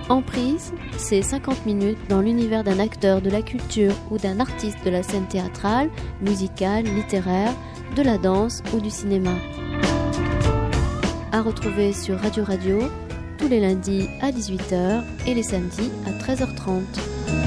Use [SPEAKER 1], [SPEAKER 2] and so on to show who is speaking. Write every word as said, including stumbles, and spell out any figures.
[SPEAKER 1] Emprise, c'est cinquante minutes dans l'univers d'un acteur de la culture ou d'un artiste de la scène théâtrale, musicale, littéraire, de la danse ou du cinéma. À retrouver sur Radio Radio tous les lundis à dix-huit heures et les samedis à treize heures trente.